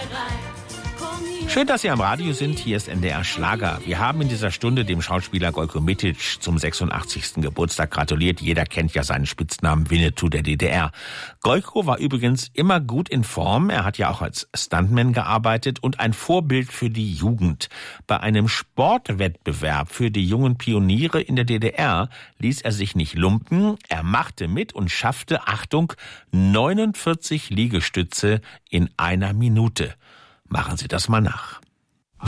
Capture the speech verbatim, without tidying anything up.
Schön, dass Sie am Radio sind. Hier ist N D R Schlager. Wir haben in dieser Stunde dem Schauspieler Gojko Mitic zum sechsundachtzigsten Geburtstag gratuliert. Jeder kennt ja seinen Spitznamen Winnetou der D D R. Gojko war übrigens immer gut in Form. Er hat ja auch als Stuntman gearbeitet und ein Vorbild für die Jugend. Bei einem Sportwettbewerb für die jungen Pioniere in der D D R ließ er sich nicht lumpen. Er machte mit und schaffte, Achtung, neunundvierzig Liegestütze in einer Minute. Machen Sie das mal nach.